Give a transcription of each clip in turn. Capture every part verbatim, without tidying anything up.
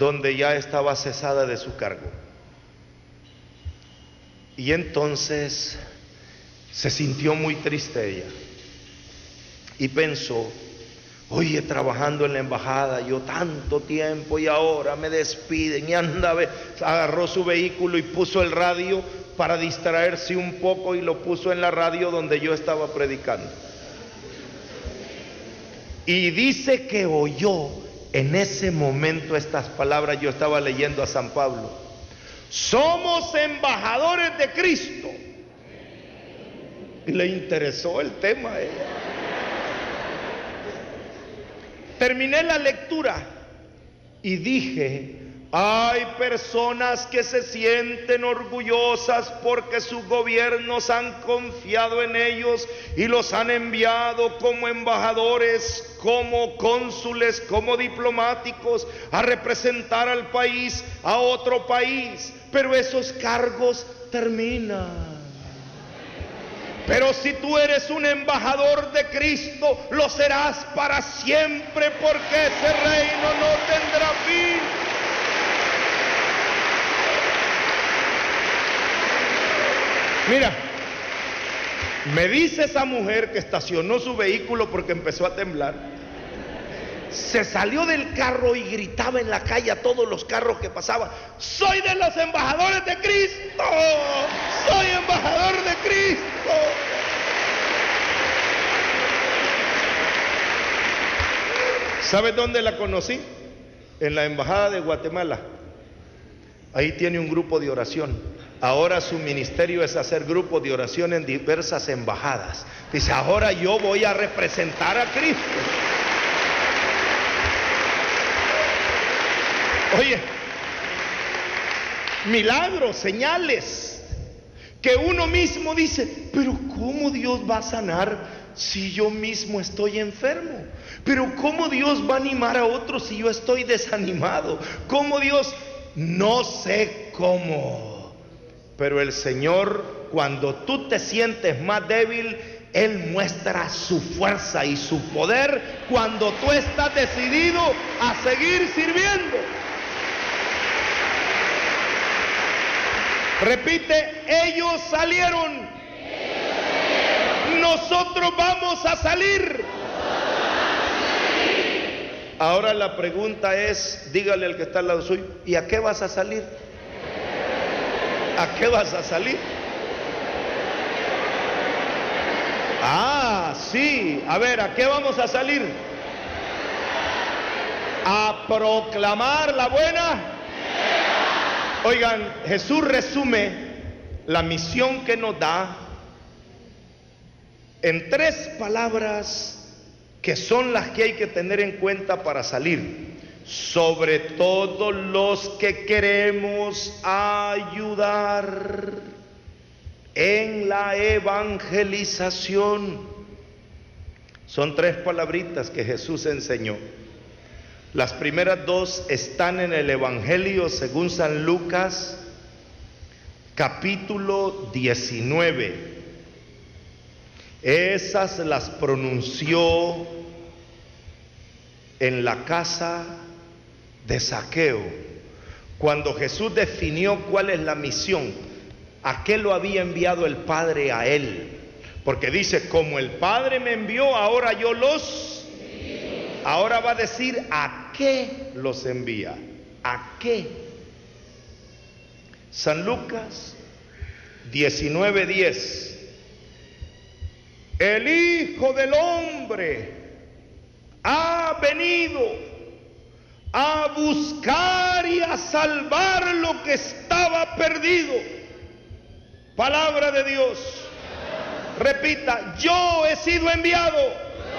donde ya estaba cesada de su cargo. Y entonces se sintió muy triste ella y pensó: oye, trabajando en la embajada yo tanto tiempo y ahora me despiden. Y anda, agarró su vehículo y puso el radio para distraerse un poco y lo puso en la radio donde yo estaba predicando. Y dice que oyó en ese momento estas palabras. Yo estaba leyendo a San Pablo: somos embajadores de Cristo. Y le interesó el tema a ella. Terminé la lectura y dije: hay personas que se sienten orgullosas porque sus gobiernos han confiado en ellos y los han enviado como embajadores, como cónsules, como diplomáticos a representar al país a otro país, pero esos cargos terminan. Pero si tú eres un embajador de Cristo, lo serás para siempre, porque ese reino no tendrá fin. Mira, me dice esa mujer que estacionó su vehículo porque empezó a temblar. Se salió del carro y gritaba en la calle a todos los carros que pasaban: soy de los embajadores de Cristo, soy embajador de Cristo. ¿Sabes dónde la conocí? En la embajada de Guatemala. Ahí tiene un grupo de oración. Ahora su ministerio es hacer grupos de oración en diversas embajadas. Dice: ahora yo voy a representar a Cristo. Oye, milagros, señales, que uno mismo dice: pero ¿cómo Dios va a sanar si yo mismo estoy enfermo? Pero ¿cómo Dios va a animar a otros si yo estoy desanimado? ¿Cómo Dios? No sé cómo, pero el Señor, cuando tú te sientes más débil, Él muestra su fuerza y su poder cuando tú estás decidido a seguir sirviendo. Repite: ellos salieron, nosotros vamos a salir. Ahora la pregunta es, dígale al que está al lado suyo: ¿y a qué vas a salir? ¿A qué vas a salir? Ah, sí, a ver, ¿a qué vamos a salir? A proclamar la buena. Oigan, Jesús resume la misión que nos da en tres palabras que son las que hay que tener en cuenta para salir. Sobre todo los que queremos ayudar en la evangelización. Son tres palabritas que Jesús enseñó. Las primeras dos están en el Evangelio según San Lucas, capítulo diecinueve. Esas las pronunció en la casa de Zaqueo, cuando Jesús definió cuál es la misión, a qué lo había enviado el Padre a él. Porque dice: como el Padre me envió, ahora yo los... Ahora va a decir a qué los envía. ¿A qué? San Lucas diecinueve diez. El Hijo del Hombre ha venido a buscar y a salvar lo que estaba perdido. Palabra de Dios. Repita: yo he sido enviado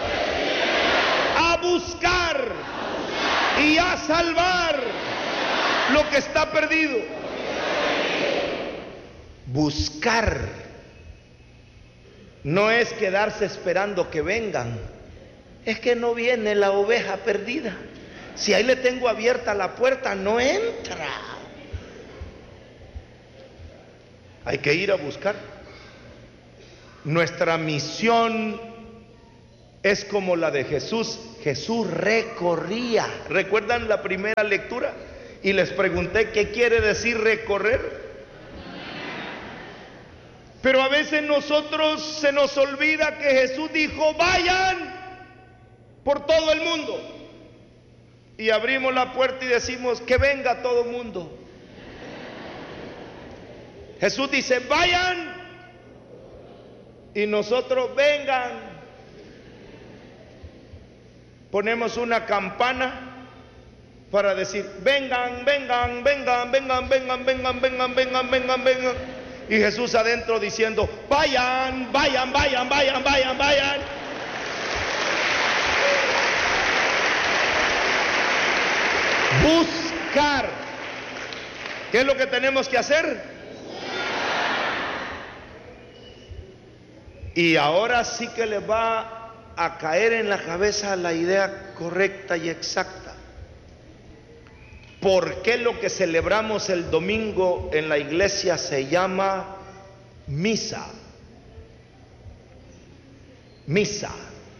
a buscar y a salvar lo que está perdido. Buscar no es quedarse esperando que vengan. Es que no viene la oveja perdida. Si ahí le tengo abierta la puerta, no entra. Hay que ir a buscar. Nuestra misión es como la de Jesús. Jesús recorría. ¿Recuerdan la primera lectura? Y les pregunté, ¿qué quiere decir recorrer? Pero a veces nosotros se nos olvida que Jesús dijo, vayan por todo el mundo. Y abrimos la puerta y decimos, que venga todo el mundo. Jesús dice, vayan. Y nosotros, vengan. Ponemos una campana para decir, vengan, vengan, vengan, vengan, vengan, vengan, vengan, vengan, vengan, vengan. Y Jesús adentro diciendo, vayan, vayan, vayan, vayan, vayan, vayan. Buscar. ¿Qué es lo que tenemos que hacer? Y ahora sí que les va a caer en la cabeza la idea correcta y exacta. ¿Por qué lo que celebramos el domingo en la iglesia se llama misa? Misa.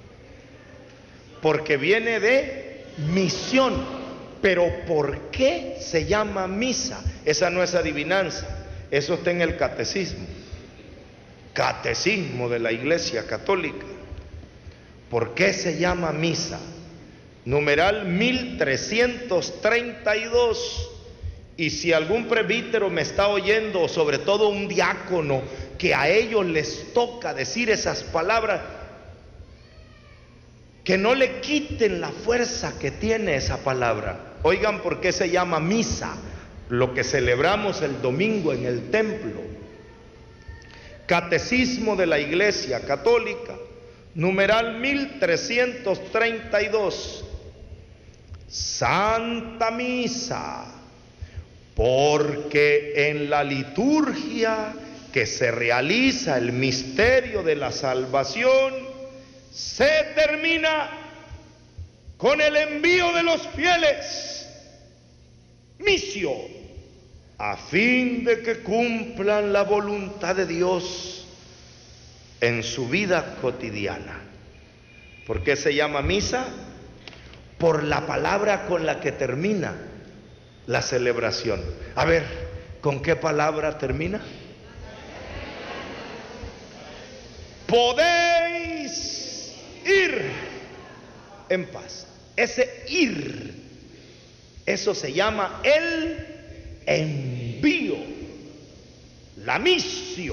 Porque viene de misión. Pero ¿por qué se llama misa? Esa no es adivinanza. Eso está en el catecismo. Catecismo de la Iglesia Católica. ¿Por qué se llama misa? Numeral mil trescientos treinta y dos. Y si algún presbítero me está oyendo, o sobre todo un diácono, que a ellos les toca decir esas palabras, que no le quiten la fuerza que tiene esa palabra. Oigan por qué se llama misa, lo que celebramos el domingo en el templo. Catecismo de la Iglesia Católica, numeral mil trescientos treinta y dos. Santa Misa, porque en la liturgia que se realiza el misterio de la salvación, se termina con el envío de los fieles, misio, a fin de que cumplan la voluntad de Dios en su vida cotidiana. ¿Por qué se llama misa? Por la palabra con la que termina la celebración. A ver, ¿con qué palabra termina? Podéis ir en paz. Ese ir, eso se llama el envío, la misio.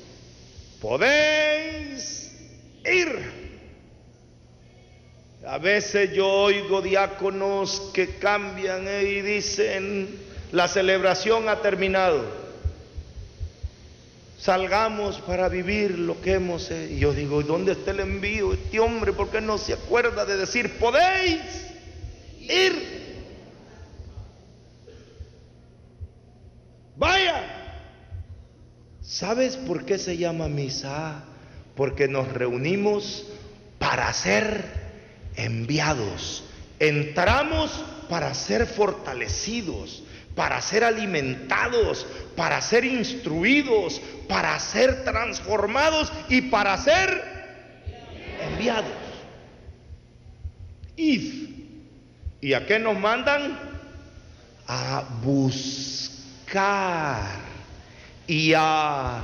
Podéis ir. A veces yo oigo diáconos que cambian y dicen, la celebración ha terminado, salgamos para vivir lo que hemos hecho. Y yo digo, ¿dónde está el envío? Este hombre, ¿por qué no se acuerda de decir, podéis ir? Vaya. ¿Sabes por qué se llama misa? Porque nos reunimos para ser enviados. Entramos para ser fortalecidos, para ser alimentados, para ser instruidos, para ser transformados y para ser enviados. Id. ¿Y a qué nos mandan? A buscar y a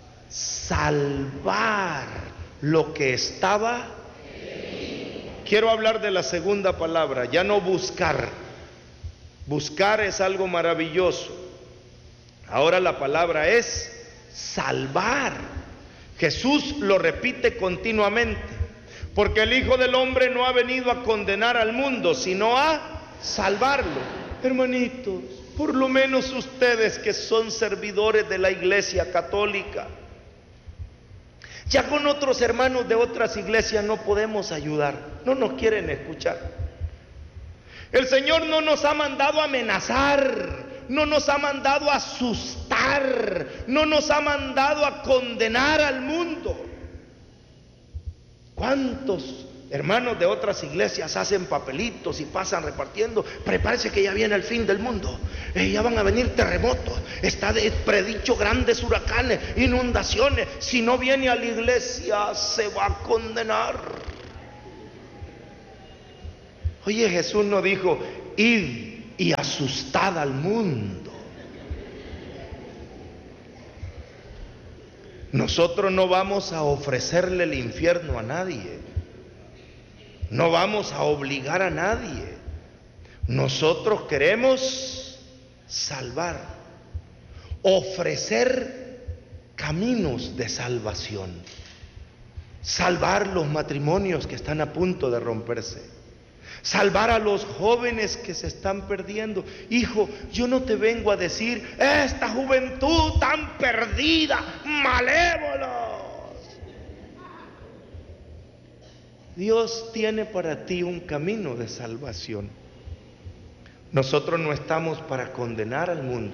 salvar lo que estaba. Quiero hablar de la segunda palabra, ya no buscar. Buscar es algo maravilloso. Ahora la palabra es salvar. Jesús lo repite continuamente, porque el Hijo del Hombre no ha venido a condenar al mundo, sino a salvarlo. Hermanitos, por lo menos ustedes que son servidores de la Iglesia Católica, ya con otros hermanos de otras iglesias no podemos ayudar, no nos quieren escuchar. El Señor no nos ha mandado a amenazar, no nos ha mandado a asustar, no nos ha mandado a condenar al mundo. ¿Cuántos hermanos de otras iglesias hacen papelitos y pasan repartiendo? Prepárese que ya viene el fin del mundo, eh, ya van a venir terremotos, está de, predicho grandes huracanes, inundaciones. Si no viene a la iglesia se va a condenar. Oye, Jesús no dijo, id y asustada al mundo. Nosotros no vamos a ofrecerle el infierno a nadie. No vamos a obligar a nadie. Nosotros queremos salvar, ofrecer caminos de salvación, salvar los matrimonios que están a punto de romperse, salvar a los jóvenes que se están perdiendo. Hijo, yo no te vengo a decir, esta juventud tan perdida, malévolos. Dios tiene para ti un camino de salvación. Nosotros no estamos para condenar al mundo.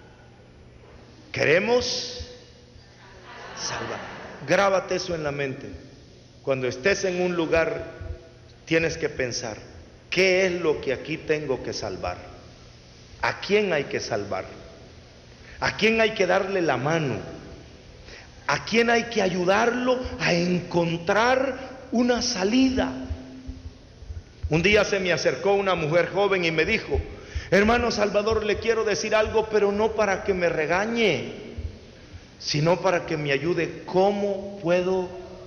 Queremos salvar. Grábate eso en la mente. Cuando estés en un lugar, tienes que pensar, ¿qué es lo que aquí tengo que salvar? ¿A quién hay que salvar? ¿A quién hay que darle la mano? ¿A quién hay que ayudarlo a encontrar una salida? Un día se me acercó una mujer joven y me dijo, hermano Salvador, le quiero decir algo, pero no para que me regañe, sino para que me ayude. ¿Cómo puedo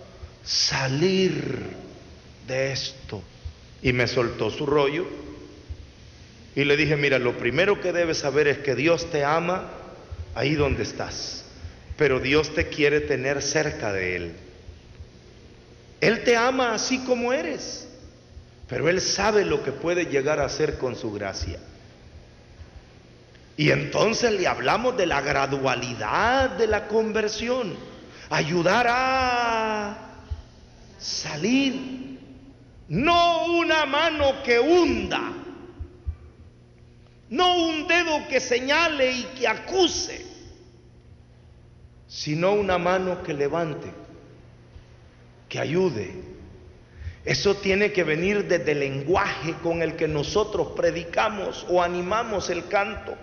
salir de esto? Y me soltó su rollo y le dije, mira, lo primero que debes saber es que Dios te ama ahí donde estás, pero Dios te quiere tener cerca de Él. Él te ama así como eres, pero Él sabe lo que puede llegar a hacer con su gracia. Y entonces le hablamos de la gradualidad de la conversión, ayudar a salir, no una mano que hunda, no un dedo que señale y que acuse, sino una mano que levante, que ayude. Eso tiene que venir desde el lenguaje con el que nosotros predicamos o animamos el canto.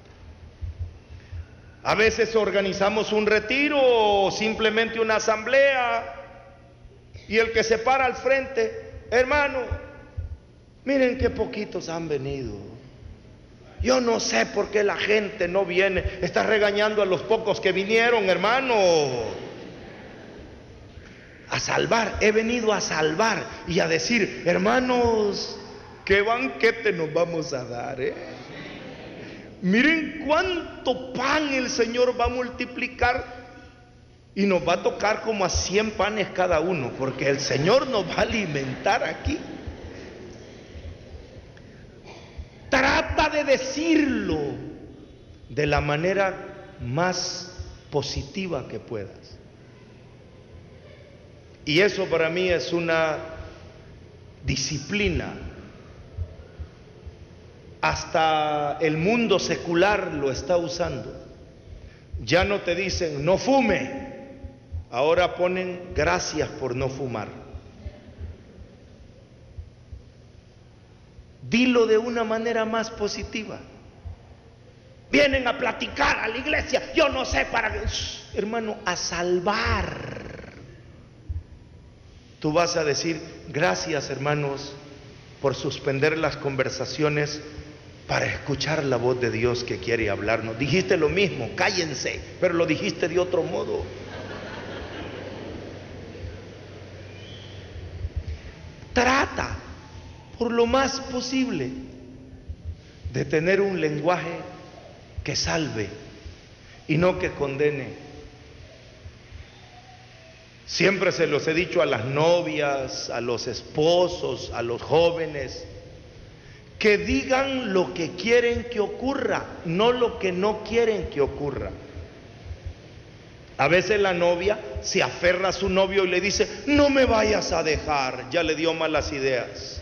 A veces organizamos un retiro o simplemente una asamblea y el que se para al frente, hermano, miren qué poquitos han venido. Yo no sé por qué la gente no viene. Está regañando a los pocos que vinieron, hermano. A salvar, he venido a salvar y a decir, hermanos, qué banquete nos vamos a dar, ¿eh? Miren cuánto pan el Señor va a multiplicar y nos va a tocar como a cien panes cada uno, porque el Señor nos va a alimentar aquí. Trata de decirlo de la manera más positiva que puedas. Y eso para mí es una disciplina. Hasta el mundo secular lo está usando. Ya no te dicen no fume, ahora ponen gracias por no fumar. Dilo de una manera más positiva. Vienen a platicar a la iglesia, yo no sé para qué. Shh, hermano, a salvar. Tú vas a decir, gracias hermanos por suspender las conversaciones para escuchar la voz de Dios que quiere hablarnos. Dijiste lo mismo, cállense, pero lo dijiste de otro modo. Trata, por lo más posible, de tener un lenguaje que salve y no que condene. Siempre se los he dicho a las novias, a los esposos, a los jóvenes, que digan lo que quieren que ocurra, no lo que no quieren que ocurra. A veces la novia se aferra a su novio y le dice, no me vayas a dejar, ya le dio malas ideas.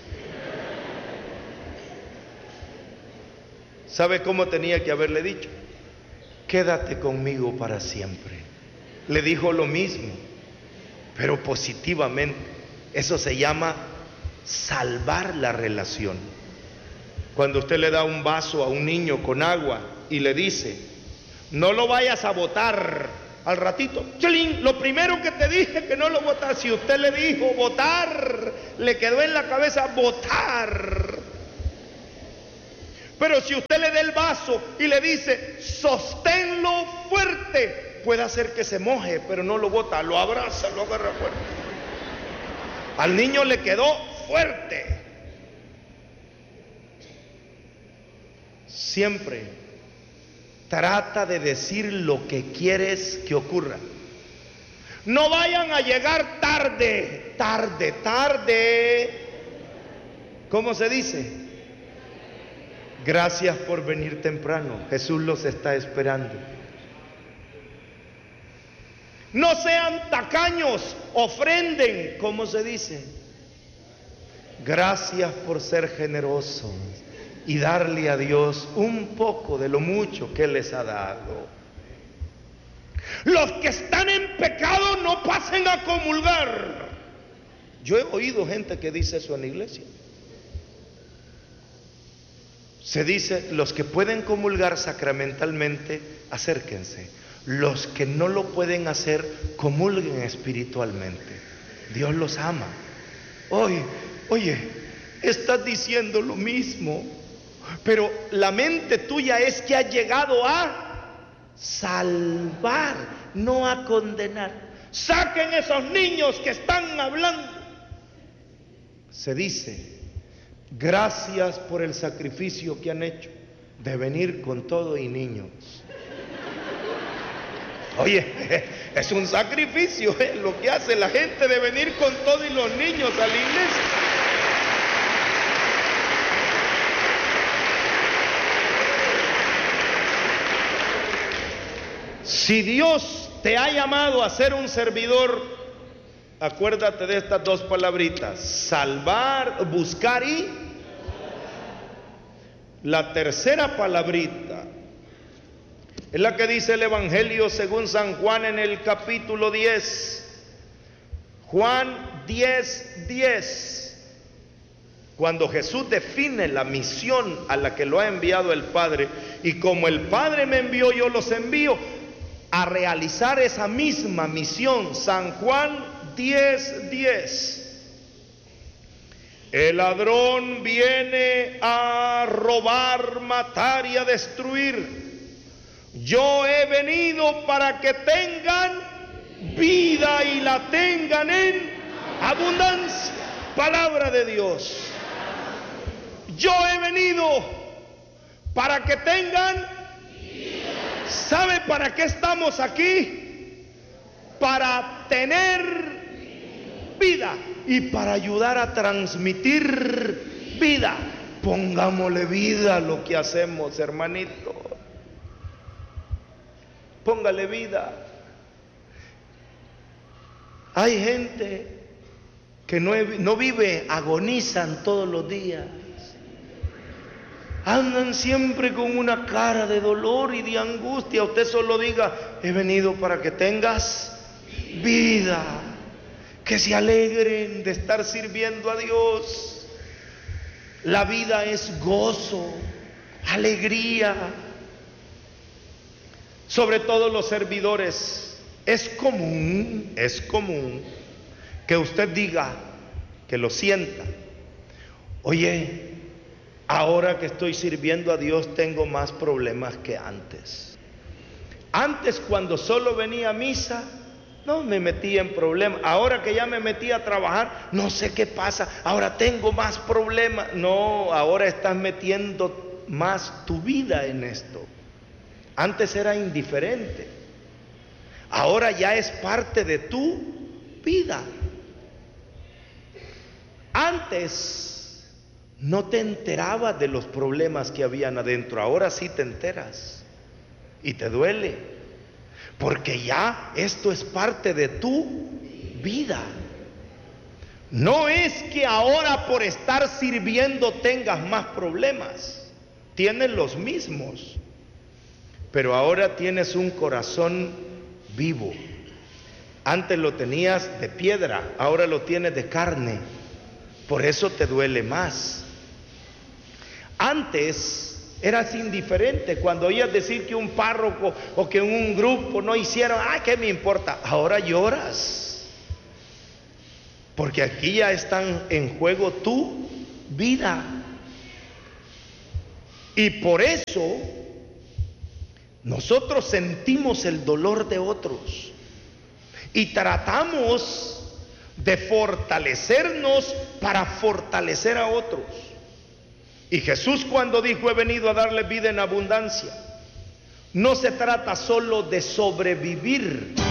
¿Sabe cómo tenía que haberle dicho? Quédate conmigo para siempre. Le dijo lo mismo, pero positivamente. Eso se llama salvar la relación. Cuando usted le da un vaso a un niño con agua y le dice, no lo vayas a botar al ratito, ¡chalín! Lo primero que te dije que no lo botas. Si usted le dijo botar, le quedó en la cabeza botar. Pero si usted le da el vaso y le dice, sosténlo fuerte, puede hacer que se moje, pero no lo bota, lo abraza, lo agarra fuerte. Al niño le quedó fuerte. Siempre trata de decir lo que quieres que ocurra. No vayan a llegar tarde, tarde, tarde. ¿Cómo se dice? Gracias por venir temprano. Jesús los está esperando. No sean tacaños, ofrenden. ¿Cómo se dice? Gracias por ser generosos y darle a Dios un poco de lo mucho que les ha dado. Los que están en pecado no pasen a comulgar. Yo he oído gente que dice eso en la iglesia. Se dice, los que pueden comulgar sacramentalmente, acérquense. Los que no lo pueden hacer, comulguen espiritualmente. Dios los ama. Oye, oye, estás diciendo lo mismo, pero la mente tuya es que ha llegado a salvar, no a condenar. Saquen esos niños que están hablando. Se dice, gracias por el sacrificio que han hecho de venir con todo y niños. Oye, es un sacrificio, ¿eh? Lo que hace la gente de venir con todo y los niños a la iglesia. Si Dios te ha llamado a ser un servidor, acuérdate de estas dos palabritas: salvar, buscar y... La tercera palabrita es la que dice el Evangelio según San Juan en el capítulo diez. Juan diez, diez. Cuando Jesús define la misión a la que lo ha enviado el Padre, y como el Padre me envió, yo los envío a realizar esa misma misión. San Juan diez, diez. El ladrón viene a robar, matar y a destruir. Yo he venido para que tengan vida y la tengan en abundancia. Palabra de Dios. Yo he venido para que tengan. ¿Sabe para qué estamos aquí? Para tener vida y para ayudar a transmitir vida. Pongámosle vida a lo que hacemos, hermanito. Póngale vida. Hay gente que no, no vive, agonizan todos los días. Andan siempre con una cara de dolor y de angustia. Usted solo diga, he venido para que tengas vida. Que se alegren de estar sirviendo a Dios. La vida es gozo, alegría. Sobre todo los servidores, es común, es común que usted diga, que lo sienta: oye, ahora que estoy sirviendo a Dios tengo más problemas que antes. Antes, cuando solo venía a misa, no me metía en problemas. Ahora que ya me metí a trabajar, no sé qué pasa, ahora tengo más problemas. No, ahora estás metiendo más tu vida en esto. Antes era indiferente, ahora ya es parte de tu vida. Antes no te enterabas de los problemas que habían adentro, ahora sí te enteras y te duele, porque ya esto es parte de tu vida. No es que ahora por estar sirviendo tengas más problemas, tienes los mismos. Pero ahora tienes un corazón vivo. Antes lo tenías de piedra, ahora lo tienes de carne. Por eso te duele más. Antes eras indiferente. Cuando oías decir que un párroco o que un grupo no hicieron, ¡ay, qué me importa! Ahora lloras. Porque aquí ya están en juego tu vida. Y por eso nosotros sentimos el dolor de otros y tratamos de fortalecernos para fortalecer a otros. Y Jesús, cuando dijo he venido a darle vida en abundancia, no se trata solo de sobrevivir,